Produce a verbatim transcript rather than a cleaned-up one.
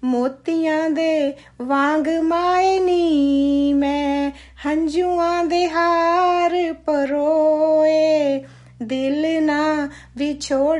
ਮੋਤੀਆਂ ਦੇ ਵਾਂਗ ਮਾਏ ਨੀ ਮੈਂ ਹੰਝੂਆਂ ਦੇ ਹਾਰ ਪਰੋਏ ਦਿਲ ਨਾ ਵਿਛੋੜ